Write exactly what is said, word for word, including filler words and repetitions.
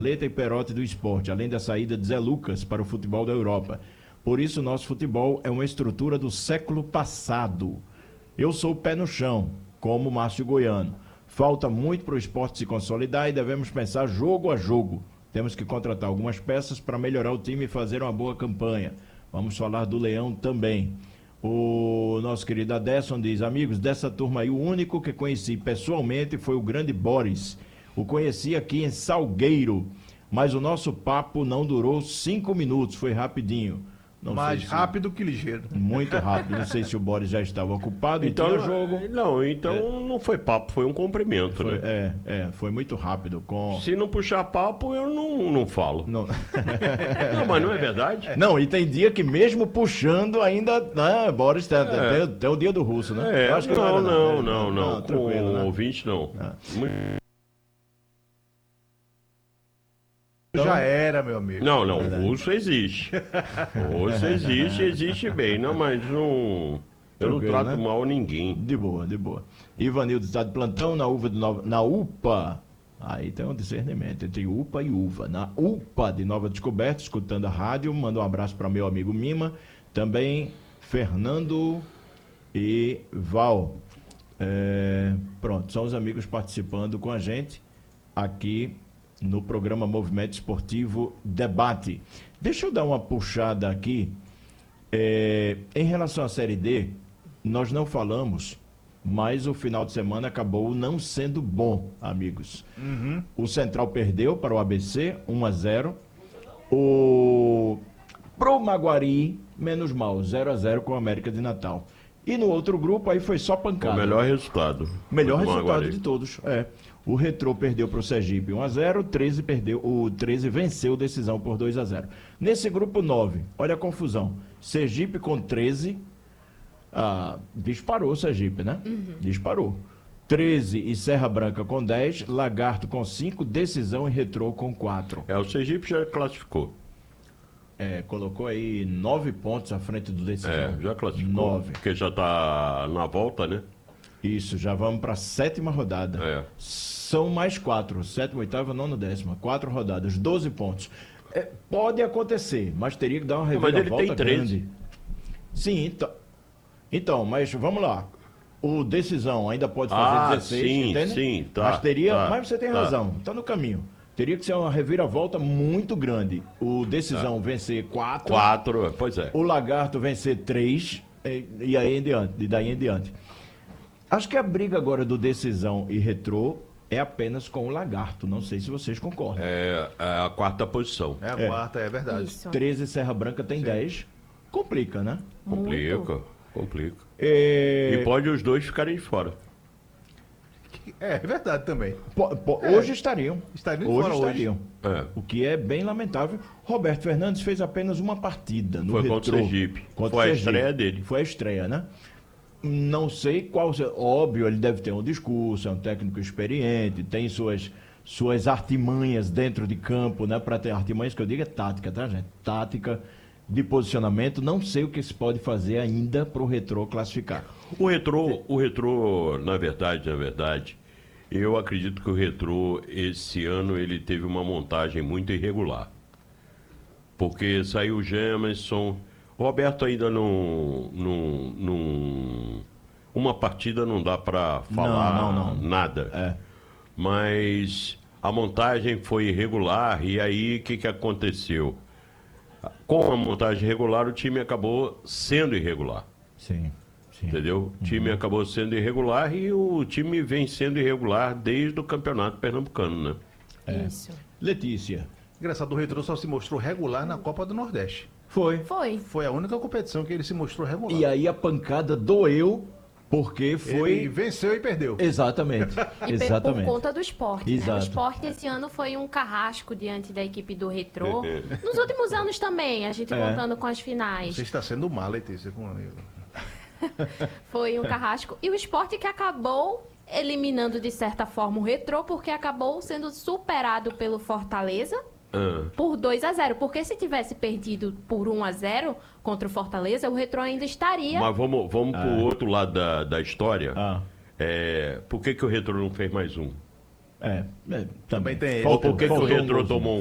Leta e Perotti do esporte, além da saída de Zé Lucas para o futebol da Europa. Por isso, nosso futebol é uma estrutura do século passado. Eu sou pé no chão, como Márcio Goiano. Falta muito para o esporte se consolidar e devemos pensar jogo a jogo. Temos que contratar algumas peças para melhorar o time e fazer uma boa campanha. Vamos falar do Leão também. O nosso querido Adesson diz: amigos, dessa turma aí, o único que conheci pessoalmente foi o grande Boris. O conheci aqui em Salgueiro, mas o nosso papo não durou cinco minutos, foi rapidinho. Não Mais se... rápido que ligeiro. Muito rápido. Não sei se o Boris já estava ocupado Então, e tinha jogo. Não, então é. não foi papo, foi um cumprimento, foi, né? É, é, foi muito rápido. Com... Se não puxar papo, eu não, não falo. Não. Não, mas não é verdade? Não, e tem dia que mesmo puxando ainda, né, Boris, tem, é. tem, tem o dia do russo, né? É, Eu acho que não, não, não, não, não, não, não, com tranquilo, né? ouvinte não. Ah. Então, já era, meu amigo. Não, não, o russo existe. O russo existe, existe bem. Não, mas não. Eu não trato né? mal ninguém. De boa, de boa. Ivanildo está de plantão na uva de Nova, na U P A. Aí tem um discernimento entre U P A e uva. Na U P A de Nova Descoberta, escutando a rádio. Manda um abraço para meu amigo Mima. Também Fernando e Val. É, pronto, são os amigos participando com a gente aqui no programa Movimento Esportivo Debate. Deixa eu dar uma puxada aqui. É, em relação à Série D, nós não falamos, mas o final de semana acabou não sendo bom, amigos. Uhum. O Central perdeu para o A B C, um a zero. O Pro Maguari, menos mal, zero a zero com o América de Natal. E no outro grupo, aí foi só pancada. O melhor resultado. Melhor resultado Maguari. De todos, é. O Retrô perdeu para o Sergipe um a zero, o treze, perdeu, o treze venceu decisão por dois a zero. Nesse grupo nove, olha a confusão. Sergipe com treze, ah, disparou o Sergipe, né? Uhum. Disparou. treze e Serra Branca com dez, Lagarto com cinco, Decisão e Retrô com quatro. É, o Sergipe já classificou. É, colocou aí nove pontos à frente do Decisão. É, já classificou. Nove. Porque já está na volta, né? Isso, já vamos para a sétima rodada. É. São mais quatro, sétima, oitava, nona, décima. Quatro rodadas, doze pontos. É, pode acontecer, mas teria que dar uma reviravolta mas ele tem treze. Grande. Sim, então, então, mas vamos lá. O Decisão ainda pode fazer ah, dezesseis, sim, entende? sim, tá. Mas teria, tá, mas você tem tá. razão, está no caminho. Teria que ser uma reviravolta muito grande. O Decisão tá. vencer quatro. Quatro, pois é. O Lagarto vencer três, e, e aí em diante, e daí em diante. Acho que a briga agora do Decisão e Retrô é apenas com o Lagarto. Não sei se vocês concordam. É, é a quarta posição. É a É. quarta, é verdade. Isso. treze Serra Branca tem dez. Complica, né? Complica, Muito. complica. É... E pode os dois ficarem de fora. É, é verdade também. Po- po- É. Hoje estariam. Estariam hoje fora estariam. É. O que é bem lamentável. Roberto Fernandes fez apenas uma partida no Foi Retrô. contra o Sergipe. Contra Foi o a Sergipe. estreia dele. Foi a estreia, né? Não sei qual... Óbvio, ele deve ter um discurso, é um técnico experiente, tem suas, suas artimanhas dentro de campo, né? Para ter artimanhas, que eu digo é tática, tá, gente? Tática de posicionamento. Não sei o que se pode fazer ainda para o Retrô classificar. O Retrô, o Retrô, na verdade, na verdade, eu acredito que o Retrô, esse ano, ele teve uma montagem muito irregular. Porque saiu o Gemerson, o Roberto ainda não, não, não... Uma partida não dá para falar Não, não, não. nada. É. Mas a montagem foi irregular e aí o que, que aconteceu? Com a montagem irregular, o time acabou sendo irregular. Sim, sim. Entendeu? O time acabou sendo irregular e o time vem sendo irregular desde o campeonato pernambucano, né? É. Isso. Letícia. Engraçado, o Retrô só se mostrou regular na Copa do Nordeste. Foi. Foi. Foi a única competição que ele se mostrou regular. E aí a pancada doeu, porque foi... Ele venceu e perdeu. Exatamente, E pe- exatamente. por conta do esporte. Né? Exato. O esporte esse ano foi um carrasco diante da equipe do Retrô. Nos últimos anos também, a gente É. contando com as finais. Você está sendo má, Letícia. Com... Foi um carrasco. E o esporte que acabou eliminando de certa forma o Retrô, porque acabou sendo superado pelo Fortaleza Ah, por dois a zero. Porque se tivesse perdido por um a zero contra o Fortaleza, o Retrô ainda estaria. mas vamos, vamos pro outro lado da, da história. Ah, É, por que, que o Retrô não fez mais um? É, é, Também tem- Faltou- Por que, que o faltou um Retrô golzinho. tomou